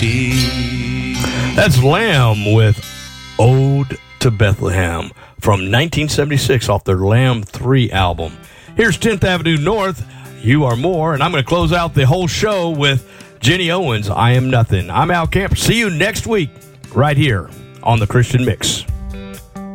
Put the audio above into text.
That's Lamb with Ode to Bethlehem from 1976 off their Lamb 3 album. Here's 10th Avenue North, You Are More, and I'm going to close out the whole show with Jenny Owens, I Am Nothing. I'm Al Camper. See you next week right here on The Christian Mix.